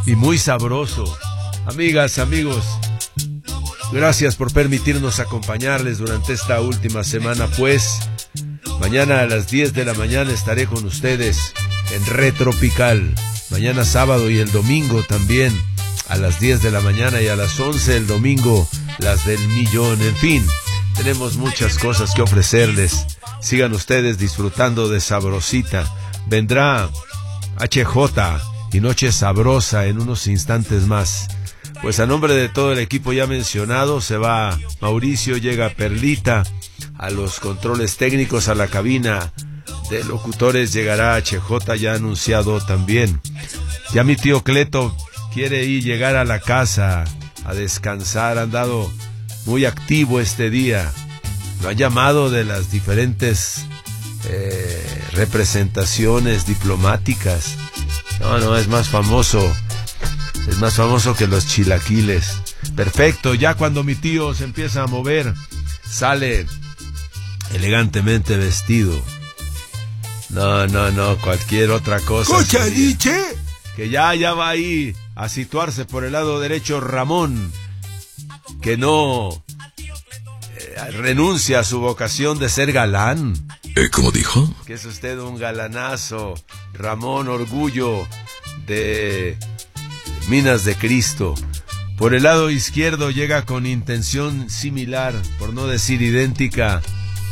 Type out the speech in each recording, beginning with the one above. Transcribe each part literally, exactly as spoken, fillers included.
y muy sabroso. Amigas, amigos, gracias por permitirnos acompañarles durante esta última semana, pues mañana a las diez de la mañana estaré con ustedes en Retropical. Mañana sábado y el domingo también a las diez de la mañana y a las once el domingo las del millón. En fin, tenemos muchas cosas que ofrecerles. Sigan ustedes disfrutando de Sabrosita. Vendrá H J y Noche Sabrosa en unos instantes más. Pues a nombre de todo el equipo ya mencionado, se va Mauricio, llega Perlita, a los controles técnicos, a la cabina de locutores llegará H J, ya anunciado también. Ya mi tío Cleto quiere ir llegar a la casa a descansar, ha andado muy activo este día. Lo han llamado de las diferentes eh, representaciones diplomáticas. No, no, es más famoso, es más famoso que los chilaquiles. Perfecto, ya cuando mi tío se empieza a mover, sale elegantemente vestido. No, no, no, cualquier otra cosa. ¿Cocha dice? Que ya, ya va ahí a situarse por el lado derecho Ramón, que no eh, renuncia a su vocación de ser galán. ¿Eh, cómo dijo? Que es usted un galanazo, Ramón, orgullo de Minas de Cristo. Por el lado izquierdo llega con intención similar, por no decir idéntica.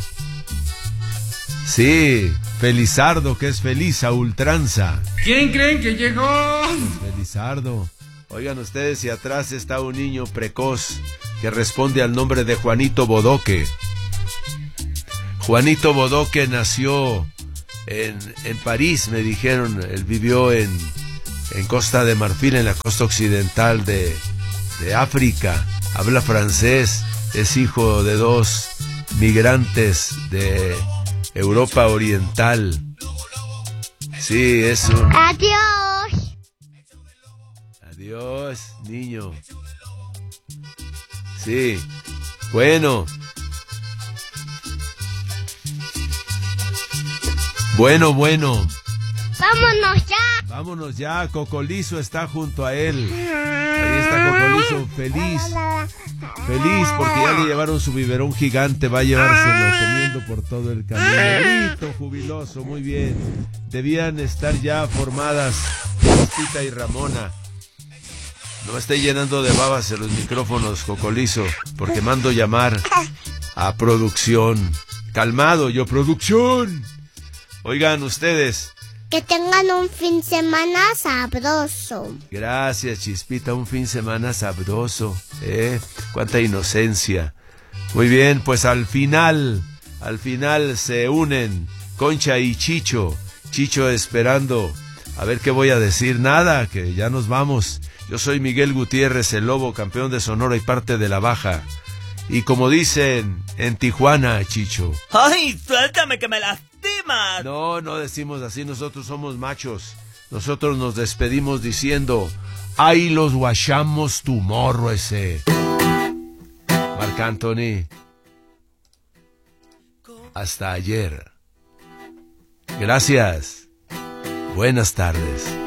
Sí, Felizardo, que es feliz a ultranza. ¿Quién creen que llegó? Felizardo. Oigan ustedes, y atrás está un niño precoz que responde al nombre de Juanito Bodoque. Juanito Bodoque nació en, en París, me dijeron. Él vivió en, en Costa de Marfil, en la costa occidental de, de África. Habla francés, es hijo de dos migrantes de Europa Oriental. Sí, es un... Adiós. Adiós, niño. Sí, bueno. Bueno, bueno. Vámonos ya. Vámonos ya, Cocolizo está junto a él. Ahí está Cocolizo, feliz. Feliz porque ya le llevaron su biberón gigante, va a llevárselo comiendo por todo el camino. Grito jubiloso, muy bien. Debían estar ya formadas Pita y Ramona. No me esté llenando de babas en los micrófonos, Cocolizo, porque mando llamar a producción. Calmado, yo, producción. Oigan ustedes. Que tengan un fin de semana sabroso. Gracias, Chispita, un fin de semana sabroso, ¿eh? Cuánta inocencia. Muy bien, pues al final, al final se unen Concha y Chicho. Chicho esperando a ver qué voy a decir. Nada, que ya nos vamos. Yo soy Miguel Gutiérrez, el Lobo, campeón de Sonora y parte de la Baja. Y como dicen en Tijuana, Chicho. ¡Ay, suéltame que me lastimas! No, no decimos así, nosotros somos machos. Nosotros nos despedimos diciendo, ¡ay, los guachamos tu morro ese! Marc Anthony. Hasta ayer. Gracias. Buenas tardes.